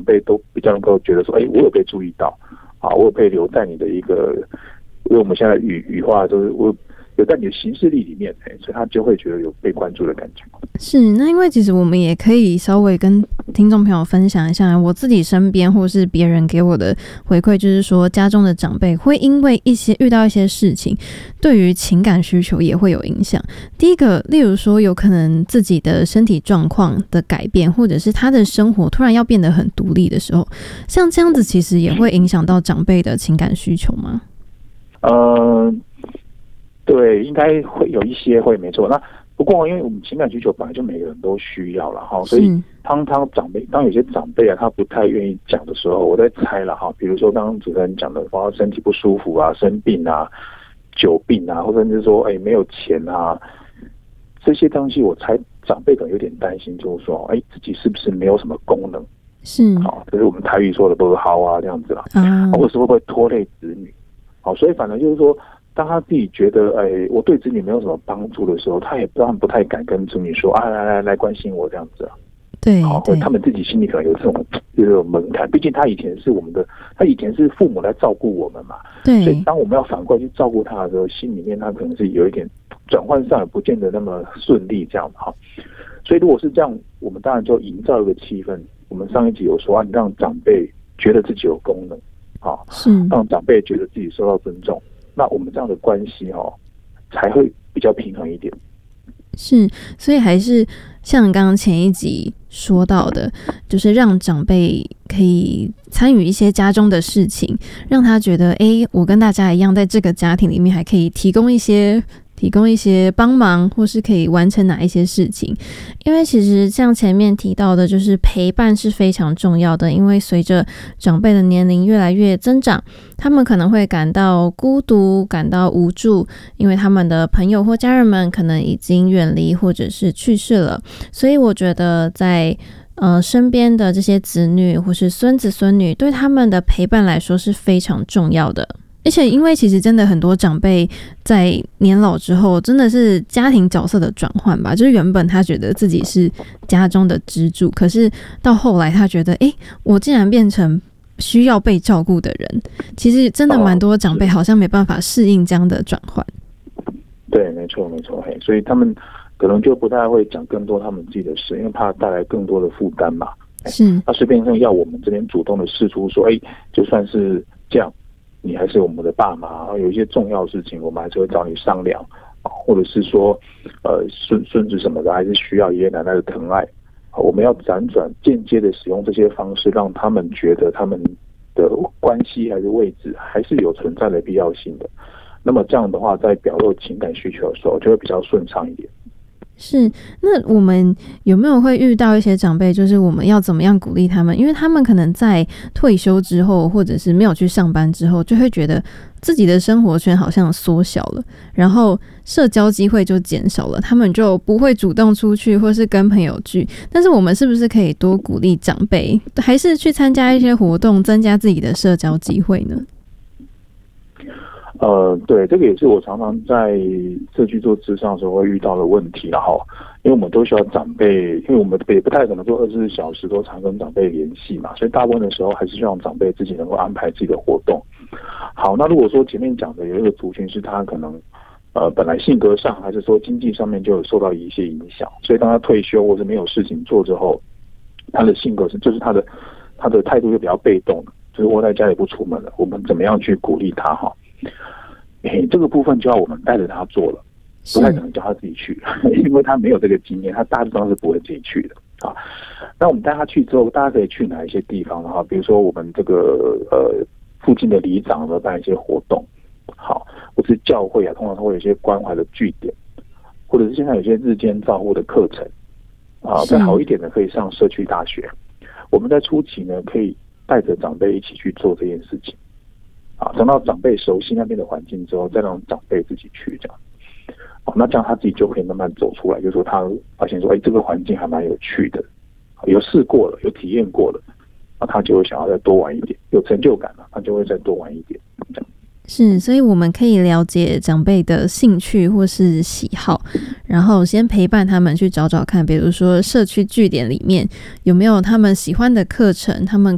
辈都比较能够觉得说，我有被注意到，我有被留在你的一个，因为我们现在语话都是我有在你的行事历里面，所以他就会觉得有被关注的感觉。 是，那因为其实我们也可以稍微跟听众朋友分享一下，我自己身边或是别人给我的回馈，就是说家中的长辈会因为遇到一些事情，对于情感需求也会有影响。第一个，例如说有可能自己的身体状况的改变，或者是他的生活突然要变得很独立的时候，像这样子其实也会影响到长辈的情感需求吗？ 对，应该会有一些会没错。那不过因为我们情感需求本来就每个人都需要了哈，所以当有些长辈他不太愿意讲的时候，我在猜了哈，比如说刚刚主持人讲的，包括身体不舒服啊、生病啊、久病啊，或者是说没有钱啊，这些东西我猜长辈可能有点担心，就是说自己是不是没有什么功能， 是好，就是我们台语说的不好啊这样子啦，或者是会不会拖累子女，好，所以反正就是说。当他自己觉得我对子女没有什么帮助的时候，他也不太敢跟子女说来关心我这样子啊。 对， 好，他们自己心里可能有这种门槛，毕竟他以前是父母来照顾我们嘛。 对， 所以当我们要反过来去照顾他的时候，心里面他可能是有一点转换上也不见得那么顺利这样哈。所以如果是这样，我们当然就营造一个气氛。我们上一集有说你让长辈觉得自己有功能，好，让长辈觉得自己受到尊重。那我们这样的关系才会比较平衡一点。 是，所以还是像刚刚前一集说到的，就是让长辈可以参与一些家中的事情，让他觉得我跟大家一样，在这个家庭里面还可以提供一些帮忙，或是可以完成哪一些事情。因为其实像前面提到的，就是陪伴是非常重要的，因为随着长辈的年龄越来越增长，他们可能会感到孤独，感到无助，因为他们的朋友或家人们可能已经远离或者是去世了。所以我觉得在身边的这些子女或是孙子孙女，对他们的陪伴来说是非常重要的。而且因为其实真的很多长辈在年老之后真的是家庭角色的转换吧，就是原本他觉得自己是家中的支柱，可是到后来他觉得我竟然变成需要被照顾的人。其实真的蛮多长辈好像没办法适应这样的转换。 对，没错，所以他们可能就不太会讲更多他们自己的事，因为怕带来更多的负担嘛。 是， 那随便要我们这边主动的释出说就算是这样，你还是我们的爸妈，有一些重要的事情我们还是会找你商量，或者是说孙子什么的还是需要爷爷奶奶的疼爱，我们要辗转间接的使用这些方式，让他们觉得他们的关系还是位置还是有存在的必要性的。那么这样的话，在表露情感需求的时候就会比较顺畅一点。 是，那我们有没有会遇到一些长辈，就是我们要怎么样鼓励他们？因为他们可能在退休之后，或者是没有去上班之后，就会觉得自己的生活圈好像缩小了，然后社交机会就减少了，他们就不会主动出去或是跟朋友聚。但是我们是不是可以多鼓励长辈，还是去参加一些活动，增加自己的社交机会呢？ 对，这个也是我常常在社区做咨商的时候会遇到的问题啦齁，因为我们都需要长辈，因为我们也不太可能做24小时都常跟长辈联系嘛，所以大部分的时候还是希望长辈自己能够安排自己的活动。好，那如果说前面讲的有一个族群是他可能本来性格上还是说经济上面就有受到一些影响，所以当他退休或者没有事情做之后，他的性格就是他的态度就比较被动的，就是窝在家里不出门了。我们怎么样去鼓励他齁？这个部分就要我们带着他做了，不太可能叫他自己去，因为他没有这个经验，他大致上是不会自己去的啊。那我们带他去之后，大家可以去哪一些地方呢？比如说我们这个附近的里长呢办一些活动，好，或是教会通常会有一些关怀的据点，或者是现在有些日间照护的课程啊，再好一点的可以上社区大学。我们在初期呢，可以带着长辈一起去做这件事情。等到长辈熟悉那边的环境之后，再让长辈自己去这样。那这样他自己就可以慢慢走出来，就是说他发现说，这个环境还蛮有趣的，有试过了，有体验过了，他就会想要再多玩一点，有成就感了，他就会再多玩一点这样。 是，所以我们可以了解长辈的兴趣或是喜好，然后先陪伴他们去找找看，比如说社区据点里面有没有他们喜欢的课程，他们